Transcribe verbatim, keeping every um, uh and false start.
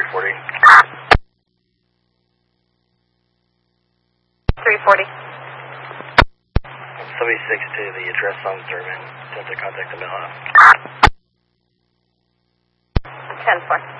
forty. three forty. seventy-six to the address on Thurman. Attempt to contact the mailhouse. ten four.